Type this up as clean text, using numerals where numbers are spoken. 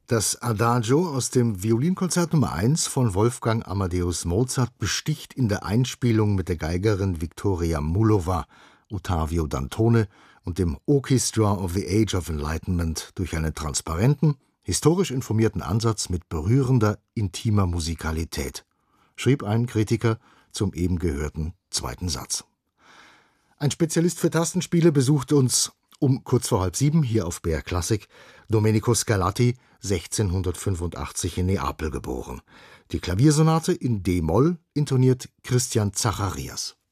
Das Adagio aus dem Violinkonzert Nummer 1 von Wolfgang Amadeus Mozart besticht in der Einspielung mit der Geigerin Viktoria Mullova, Ottavio Dantone und dem Orchestra of the Age of Enlightenment durch einen transparenten, historisch informierten Ansatz mit berührender, intimer Musikalität, schrieb ein Kritiker zum eben gehörten zweiten Satz. Ein Spezialist für Tastenspiele besuchte uns um kurz vor 6:30 hier auf BR Klassik, Domenico Scarlatti, 1685 in Neapel geboren. Die Klaviersonate in d-Moll intoniert Christian Zacharias.